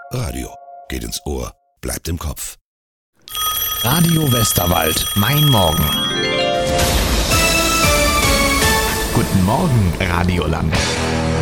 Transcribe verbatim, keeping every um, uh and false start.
Radio geht ins Ohr, bleibt im Kopf. Radio Westerwald, mein Morgen. Guten Morgen, Radioland.